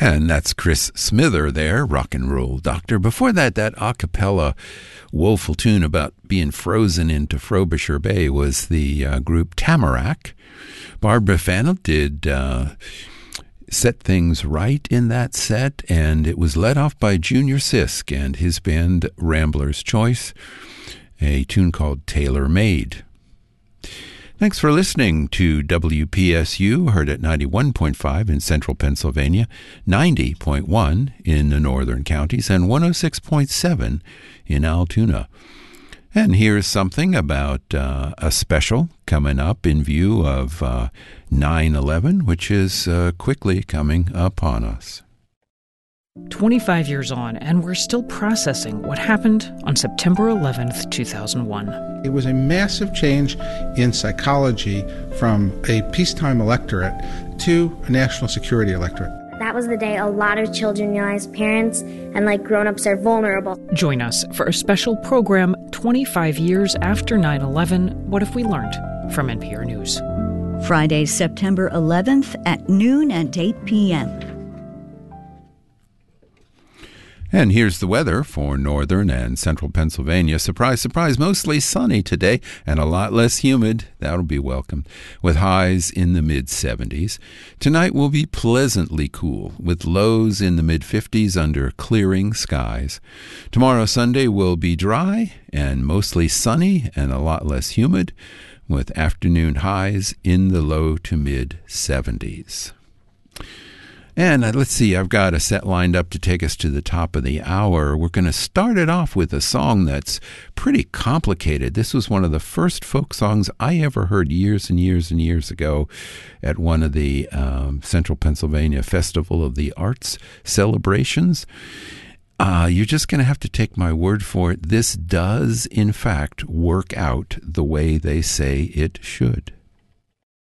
And that's Chris Smither there, Rock and Roll Doctor. Before that a cappella woeful tune about being frozen into Frobisher Bay was the group Tamarack. Barbara Fennell did set things right in that set, and it was led off by Junior Sisk and his band Rambler's Choice, a tune called Tailor Made. Thanks for listening to WPSU, heard at 91.5 in central Pennsylvania, 90.1 in the northern counties, and 106.7 in Altoona. And here's something about a special coming up in view of 9/11, which is quickly coming upon us. 25 years on, and we're still processing what happened on September 11th, 2001. It was a massive change in psychology from a peacetime electorate to a national security electorate. That was the day a lot of children realized parents and grown-ups are vulnerable. Join us for a special program 25 years after 9/11, What If We Learned? From NPR News. Friday, September 11th at noon and 8 p.m. And here's the weather for northern and central Pennsylvania. Surprise, surprise, mostly sunny today and a lot less humid. That'll be welcome, with highs in the mid-70s. Tonight will be pleasantly cool, with lows in the mid-50s under clearing skies. Tomorrow, Sunday, will be dry and mostly sunny and a lot less humid, with afternoon highs in the low to mid-70s. And let's see, I've got a set lined up to take us to the top of the hour. We're going to start it off with a song that's pretty complicated. This was one of the first folk songs I ever heard years and years and years ago at one of the Central Pennsylvania Festival of the Arts celebrations. You're just going to have to take my word for it. This does, in fact, work out the way they say it should.